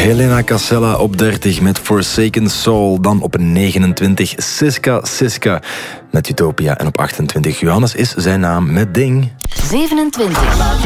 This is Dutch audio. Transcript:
Helena Casella op 30 met Forsaken Soul. Dan op 29 Siska met Utopia. En op 28 Johannes is zijn naam met Ding. 27.